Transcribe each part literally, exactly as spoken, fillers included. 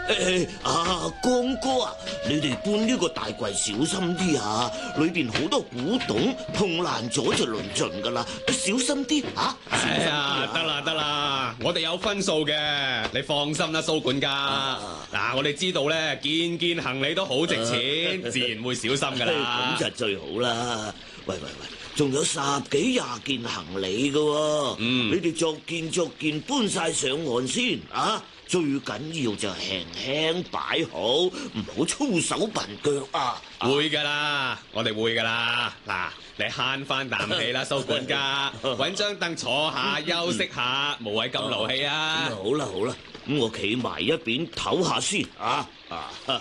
誒啊，江哥啊，你哋搬呢個大櫃小心啲啊！裏邊好多古董，碰爛咗就論盡噶啦，小心啲啊！ 哎呀，得啦得啦，我哋有分數嘅，你放心啦，蘇管家。嗱、啊，我哋知道咧，件件行李都好值錢，啊、自然會小心噶啦。 咁就最好啦。喂喂喂，仲有十幾廿件行李噶喎，嗯、你哋逐件逐件搬晒上岸先啊！最緊要就輕輕擺好，唔好粗手笨腳啊！ 會噶啦，我哋會噶啦。嗱，你慳翻啖氣啦，蘇管家，搵張凳坐下休息下，無謂咁勞氣啊！ 啊好啦好啦，咁我企埋一邊唞下先啊啊！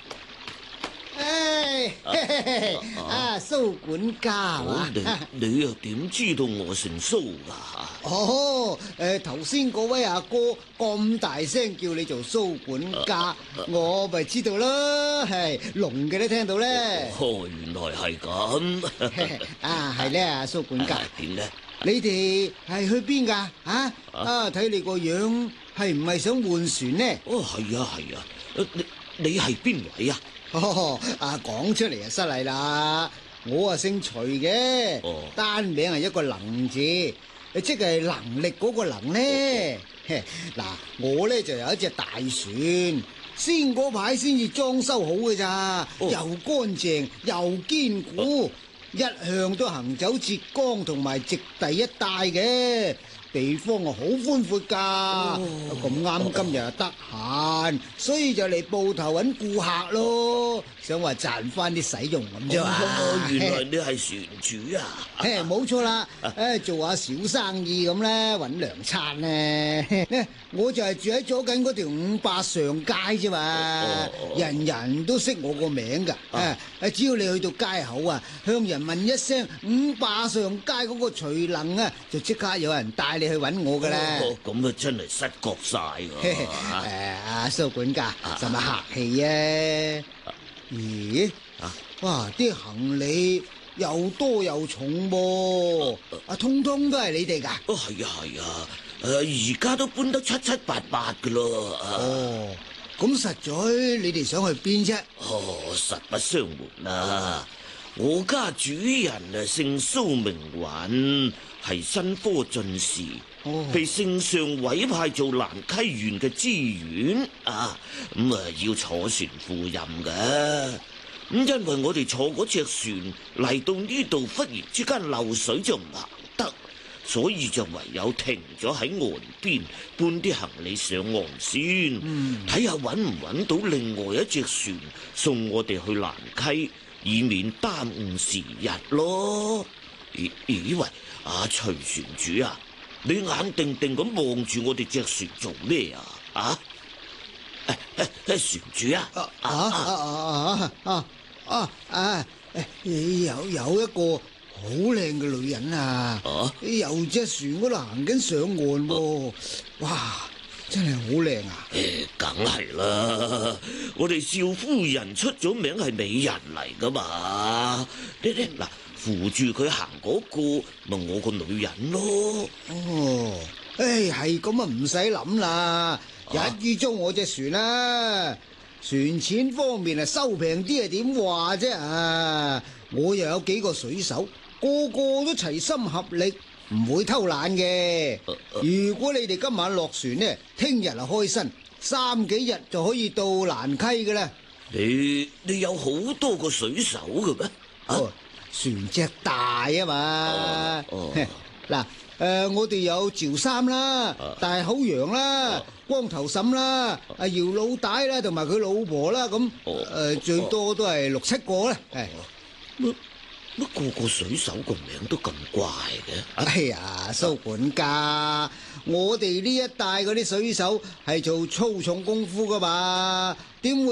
唉，啊，蘇管家嘛？ 你你又點知道我姓蘇噶？ 哦，誒，頭先嗰位阿哥咁大聲叫你做蘇管家，我咪知道啦，係聾嘅都聽到咧。 哦，原來係咁。 啊，係咧，阿蘇管家。 點咧？ 你哋係去邊噶？啊啊，睇你個樣係唔係想換船呢？ 哦，係啊係啊，你你係邊位啊？ 哦，啊，講出嚟就失禮啦！我啊姓徐嘅，哦、單名係一個能字，即係能力嗰個能咧。嗱、哦，我咧就有一隻大船，先嗰排先至裝修好嘅咋，哦、又乾淨又堅固，哦、一向都行走浙江同埋直隸一帶嘅。地方啊好寬闊噶，咁啱、哦、今日又得閒，所以就嚟報頭揾顧客咯，想話賺翻啲使用咁啫嘛。 原來你係船主啊？ 誒，冇錯啦，誒，做下小生意咁咧，揾糧餐咧。我就係住喺左近嗰條五百上街啫嘛，哦哦、人人都識我個名噶。誒、啊，只要你去到街口啊，向人問一聲五百上街嗰個徐能啊，就即刻有人帶你去揾我噶啦。 咁啊真係失覺晒㗎。誒， 阿蘇管家，使乜客氣啊？咦？哇！啲行李又多又重噃，啊，通通都係你哋噶？ 哦，係啊係啊，誒，而家都搬得七七八八噶咯。 哦，咁實在你哋想去邊啫？ 哦，實不相瞞啊，我家主人啊姓蘇名雲，係新科進士，哦、被聖上委派做蘭溪縣嘅知縣啊，咁啊要坐船赴任嘅。咁因為我哋坐嗰隻船嚟到呢度，忽然之間漏水就唔行得，所以就唯有停咗喺岸邊搬啲行李上岸先，睇下搵唔搵到另外一隻船送我哋去蘭溪，以免耽誤時日咯。咦咦喂，阿徐船主啊，你眼定定咁望住我哋隻船做咩啊？啊？誒誒，船主啊！ 啊啊啊啊啊啊！誒，有有一個好靚嘅女人啊！由隻船嗰度行緊上岸喎，哇！真係好靚啊！ 誒，梗係啦，我哋少夫人出咗名係美人嚟噶嘛！你你嗱，扶住佢行嗰個咪我個女人咯。 哦，誒，係咁啊，唔使諗啦。一於租我隻船啦，船錢方面啊收平啲係點話啫啊！我又有幾個水手，個個都齊心合力，唔會偷懶嘅。如果你哋今晚落船呢，聽日啊開身，三幾日就可以到蘭溪嘅啦。 你你有好多個水手嘅咩？啊、 哦，船隻大啊嘛。 哦， 嗱、哦。誒、呃，我哋有趙三啦、啊、大口羊啦、啊、光頭嬸啦、阿姚老大啦，同埋佢老婆啦，咁誒、呃、最多都係六七個啦。係乜乜個個水手個名都咁怪嘅？ 哎呀，蘇管家，我哋呢一帶嗰啲水手係做粗重功夫噶嘛，點會